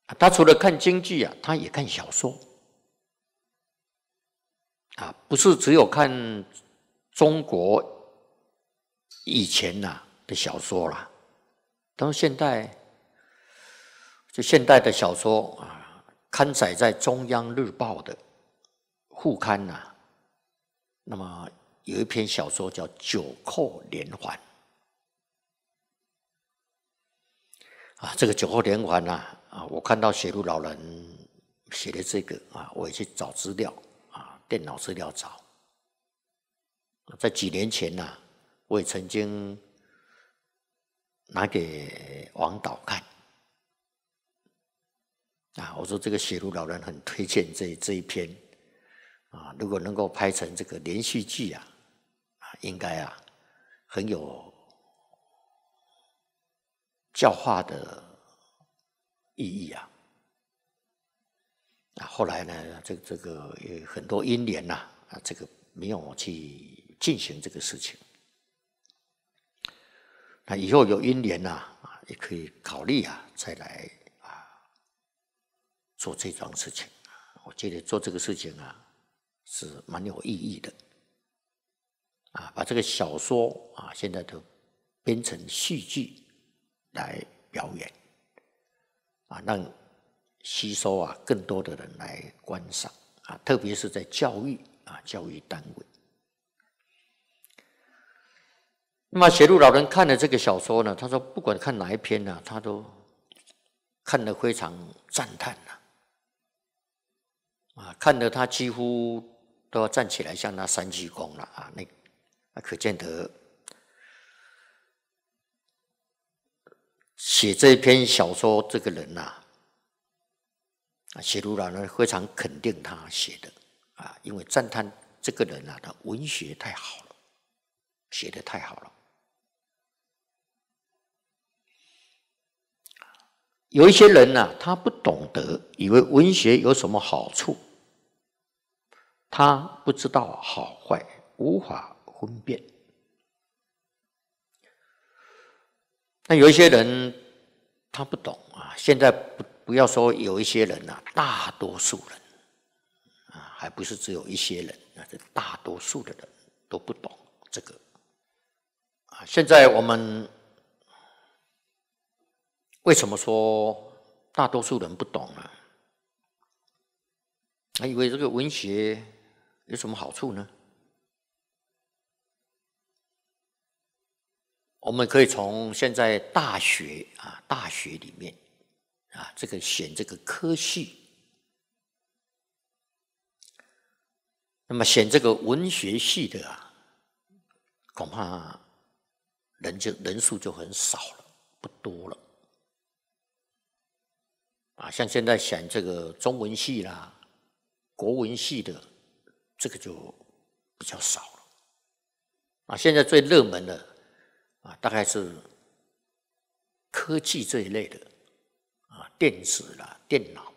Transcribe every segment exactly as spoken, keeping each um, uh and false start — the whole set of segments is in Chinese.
他除了看京剧啊，他也看小说啊，不是只有看中国以前呐、啊、的小说啦，到现代就现代的小说啊，刊载在中央日报的副刊呐、啊，那么有一篇小说叫《九扣连环》啊，这个《九扣连环》呐。啊，我看到写入老人写的这个啊，我也去找资料啊，电脑资料找。在几年前呐、啊，我也曾经拿给王导看啊，我说这个写入老人很推荐这这一篇啊，如果能够拍成这个连续剧啊，啊，应该啊很有教化的意义啊！啊，后来呢，这这个有很多因缘呐，啊，这个没有去进行这个事情。那以后有因缘呐，啊，也可以考虑啊，再来啊做这桩事情。我觉得做这个事情啊，是蛮有意义的。啊，把这个小说啊，现在都编成戏剧来表演。啊，让吸收啊更多的人来观赏啊，特别是在教育啊教育单位。那么写入老人看了这个小说呢，他说不管看哪一篇呢、啊，他都看得非常赞叹呐、啊，啊，看得他几乎都要站起来向他三鞠躬了啊，那那可见得写这篇小说这个人呐、啊。写入老人非常肯定他写的啊，因为赞叹这个人啊，他文学太好了，写得太好了。有一些人呢、啊，他不懂得，以为文学有什么好处，他不知道好坏，无法分辨。那有一些人他不懂啊，现在不不要说有一些人啊，大多数人啊，还不是只有一些人，那是大多数的人都不懂这个啊。现在我们为什么说大多数人不懂呢？还以为这个文学有什么好处呢？我们可以从现在大学啊，大学里面啊，这个选这个科系，那么选这个文学系的啊，恐怕人就人数就很少了，不多了。啊，像现在选这个中文系啦、国文系的，这个就比较少了。啊，现在最热门的啊，大概是科技这一类的啊，电子啦、电脑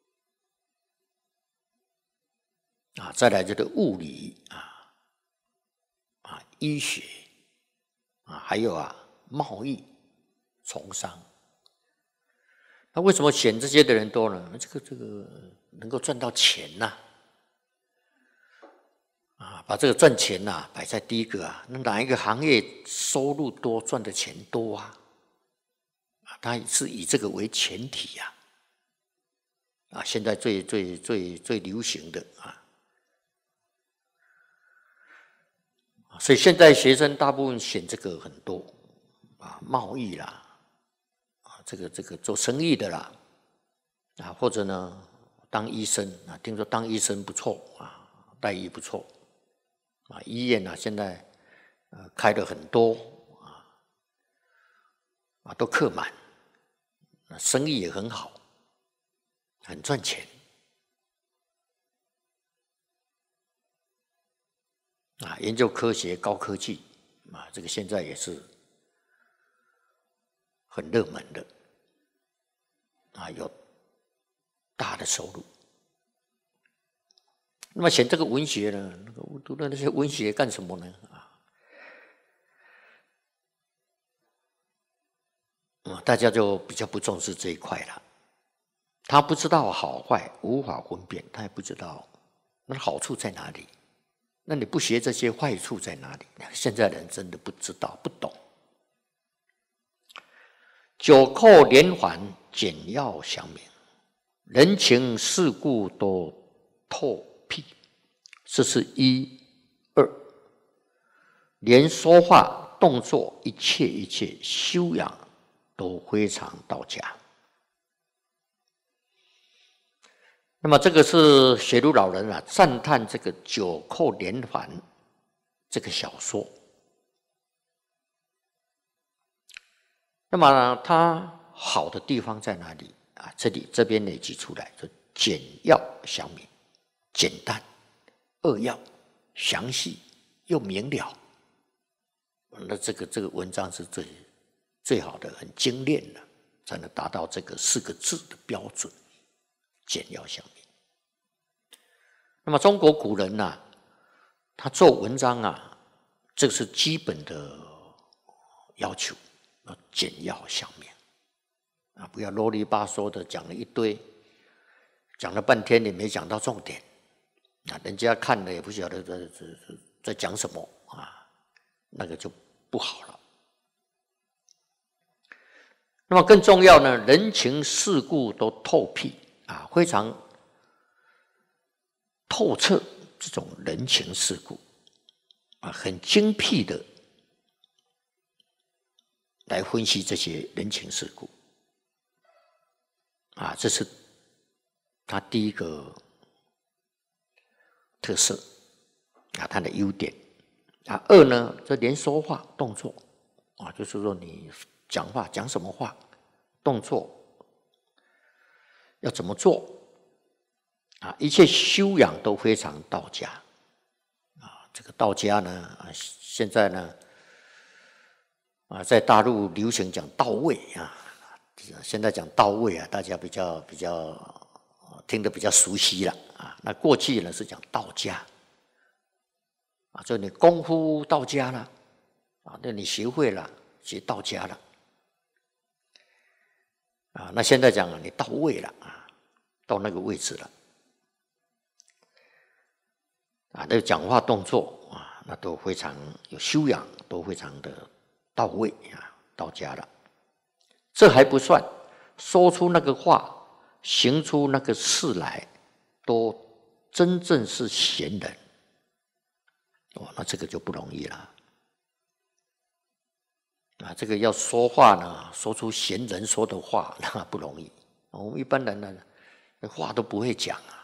啊，再来这个物理啊、啊医学啊，还有啊贸易、从商。那为什么选这些的人多呢？这个这个能够赚到钱呐、啊，啊，把这个赚钱呐、啊、摆在第一个啊，那哪一个行业收入多，赚的钱多啊？啊，它是以这个为前提呀、啊，啊，现在最最最最流行的啊，所以现在学生大部分选这个很多啊，贸易啦。这个这个做生意的啦，啊，或者呢当医生啊，听说当医生不错啊，待遇不错啊，医院啊现在呃开了很多啊，啊都客满，生意也很好，很赚钱啊，研究科学高科技啊，这个现在也是很热门的啊，有大的收入。那么选这个文学呢？那个读的那些文学干什么呢？啊，大家就比较不重视这一块了。 他不知道好坏，无法分辨，他也不知道那好处在哪里。那你不学这些，坏处在哪里？现在人真的不知道，不懂。九扣连环，简要详明，人情世故都透辟。这是一二，连说话、动作，一切一切修养都非常到家。那么这个是学儒老人啊赞叹这个九扣连环这个小说。那么它好的地方在哪里啊？这里这边累积出来，就简要详明，简单扼要，详细又明了。那这个这个文章是最最好的，很精炼的，才能达到这个四个字的标准，简要详明。那么中国古人呐、啊，他做文章啊，这是基本的要求，要简要详明啊，不要啰里吧嗦的讲了一堆，讲了半天也没讲到重点，啊，人家看了也不晓得在在在讲什么啊，那个就不好了。那么更重要呢，人情世故都透辟啊，非常透彻这种人情世故啊，很精辟的来分析这些人情世故啊，这是他第一个特色啊，他的优点啊。二呢，这连说话动作啊，就是说你讲话讲什么话，动作要怎么做啊，一切修养都非常到家啊。这个到家呢啊，现在呢啊，在大陆流行讲到位啊，现在讲到位啊，大家比较比较听得比较熟悉了啊。那过去呢是讲到家啊，就你功夫到家了啊，那你学会了，学到家了啊。那现在讲你到位了啊，到那个位置了啊，那个讲话动作啊，那都非常有修养，都非常的到位啊，到家了。这还不算，说出那个话，行出那个事来，都真正是贤人哦，那这个就不容易了啊。这个要说话呢，说出贤人说的话，那不容易。我们一般人呢，话都不会讲啊。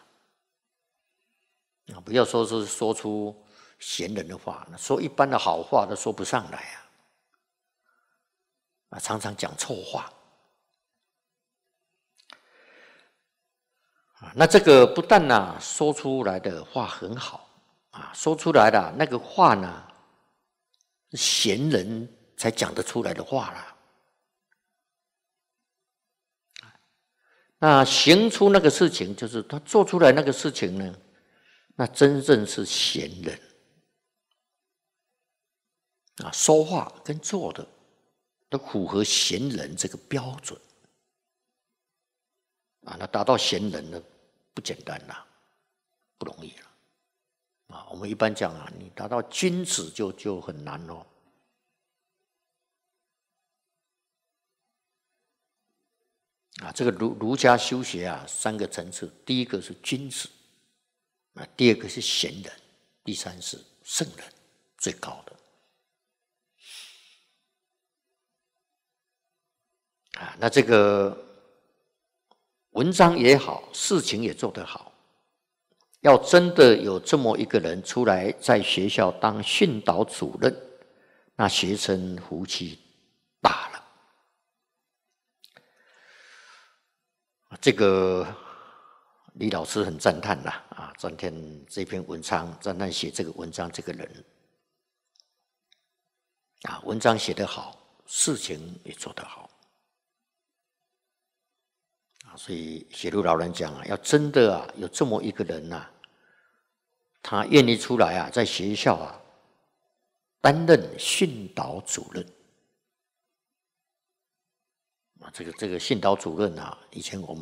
啊，不要说是说出贤人的话，说一般的好话都说不上来啊。啊，常常讲错话啊。那这个不但呢、啊、说出来的话很好啊，说出来的那个话呢，贤人才讲得出来的话啦。那行出那个事情，就是他做出来那个事情呢，那真正是贤人啊，说话跟做的都符合贤人这个标准啊。那达到贤人呢，不简单啦，不容易了啊。我们一般讲啊，你达到君子就就很难哦。啊，这个儒儒家修学啊，三个层次，第一个是君子，啊，第二个是贤人，第三是圣人，最高的。啊，那这个文章也好，事情也做得好，要真的有这么一个人出来在学校当训导主任，那学生福气大了。这个李老师很赞叹啦，啊，赞叹这篇文章，赞叹写这个文章这个人，啊，文章写得好，事情也做得好，啊，所以写儒老人讲啊，要真的啊有这么一个人呐、啊，他愿意出来啊，在学校啊担任训导主任。啊，这个这个训导主任啊，以前我们。